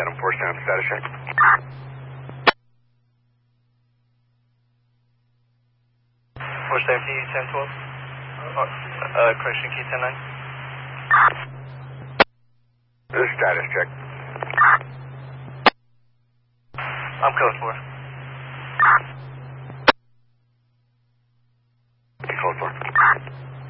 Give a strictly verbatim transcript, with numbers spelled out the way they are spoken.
Adam four sound status check. four safety, ten twelve. Uh, uh, correction, key ten nine. This is status check. I'm code four.